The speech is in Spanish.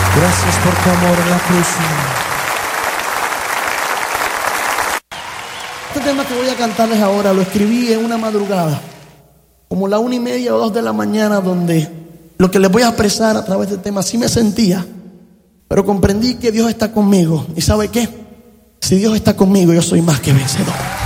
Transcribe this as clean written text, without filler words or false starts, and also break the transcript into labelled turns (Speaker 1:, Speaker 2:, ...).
Speaker 1: Gracias por tu amor en la cruz. Este tema que voy a cantarles ahora lo escribí en una madrugada, como la 1:30 o 2 de la mañana, donde lo que les voy a expresar a través del tema sí me sentía, pero comprendí que Dios está conmigo. ¿Y sabe qué? Si Dios está conmigo, yo soy más que vencedor.